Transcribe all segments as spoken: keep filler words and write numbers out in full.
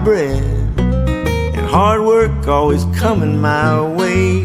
bread and hard work always coming my way.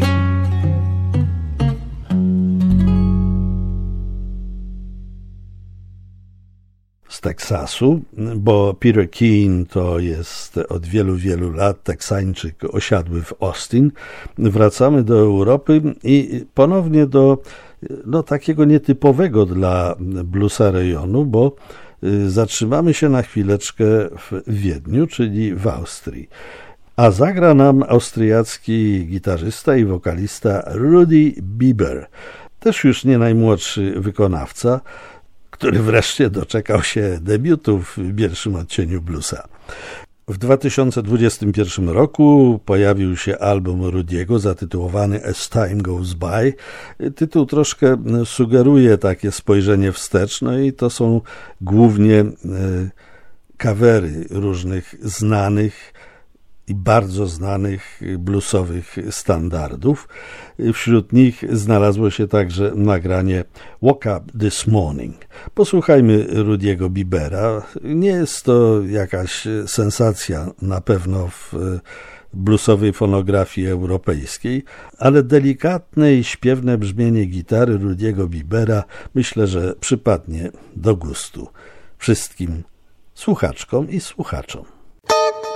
Z Teksasu, bo Peter Keane to jest od wielu, wielu lat Teksańczyk osiadły w Austin. Wracamy do Europy i ponownie do no, takiego nietypowego dla bluesa rejonu, bo zatrzymamy się na chwileczkę w Wiedniu, czyli w Austrii. A zagra nam austriacki gitarzysta i wokalista Rudy Biber, też już nie najmłodszy wykonawca, który wreszcie doczekał się debiutu w pierwszym odcieniu bluesa. W dwa tysiące dwudziestym pierwszym roku pojawił się album Rudiego zatytułowany As Time Goes By. Tytuł troszkę sugeruje takie spojrzenie wstecz, no i to są głównie covery różnych znanych i bardzo znanych bluesowych standardów. Wśród nich znalazło się także nagranie Woke Up This Morning. Posłuchajmy Rudiego Bibera. Nie jest to jakaś sensacja na pewno w bluesowej fonografii europejskiej, ale delikatne i śpiewne brzmienie gitary Rudiego Bibera myślę, że przypadnie do gustu wszystkim słuchaczkom i słuchaczom.